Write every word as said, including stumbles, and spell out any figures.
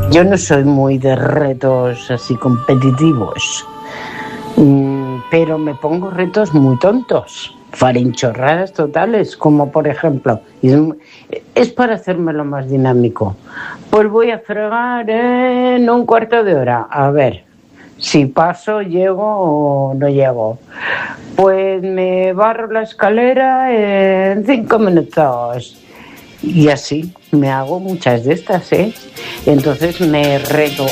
Yo no soy muy de retos así competitivos, pero me pongo retos muy tontos, farinchorradas totales, como por ejemplo, es para hacérmelo más dinámico. Pues voy a fregar en un cuarto de hora, a ver si paso, llego o no llego. Pues me barro la escalera en cinco minutos. Y así me hago muchas de estas, ¿eh? Entonces me reto